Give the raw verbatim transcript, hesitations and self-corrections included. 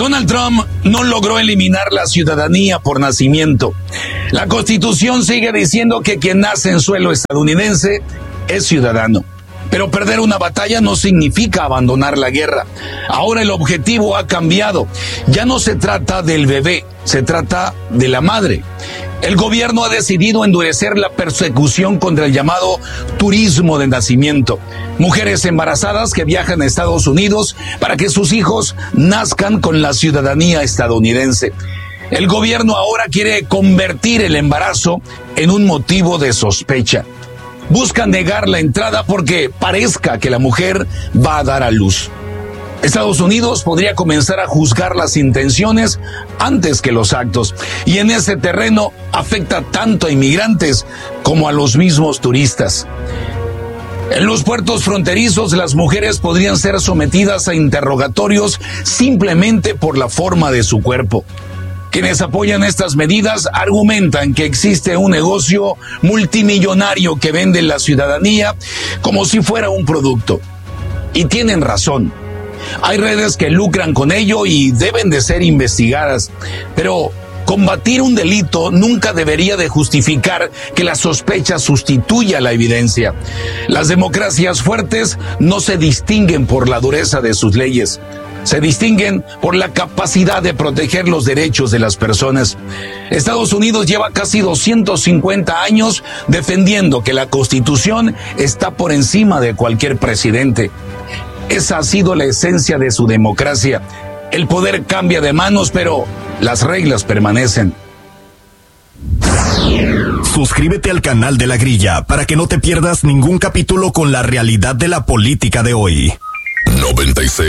Donald Trump no logró eliminar la ciudadanía por nacimiento. La Constitución sigue diciendo que quien nace en suelo estadounidense es ciudadano. Pero perder una batalla no significa abandonar la guerra. Ahora el objetivo ha cambiado. Ya no se trata del bebé, se trata de la madre. El gobierno ha decidido endurecer la persecución contra el llamado turismo de nacimiento. Mujeres embarazadas que viajan a Estados Unidos para que sus hijos nazcan con la ciudadanía estadounidense. El gobierno ahora quiere convertir el embarazo en un motivo de sospecha. Buscan negar la entrada porque parezca que la mujer va a dar a luz. Estados Unidos podría comenzar a juzgar las intenciones antes que los actos, y en ese terreno afecta tanto a inmigrantes como a los mismos turistas. En los puertos fronterizos, las mujeres podrían ser sometidas a interrogatorios simplemente por la forma de su cuerpo. Quienes apoyan estas medidas argumentan que existe un negocio multimillonario que vende la ciudadanía como si fuera un producto. Y tienen razón. Hay redes que lucran con ello y deben de ser investigadas. Pero combatir un delito nunca debería de justificar que la sospecha sustituya la evidencia. Las democracias fuertes no se distinguen por la dureza de sus leyes. Se distinguen por la capacidad de proteger los derechos de las personas. Estados Unidos lleva casi doscientos cincuenta años defendiendo que la Constitución está por encima de cualquier presidente. Esa ha sido la esencia de su democracia. El poder cambia de manos, pero las reglas permanecen. Suscríbete al canal de La Grilla para que no te pierdas ningún capítulo con la realidad de la política de hoy. noventa y seis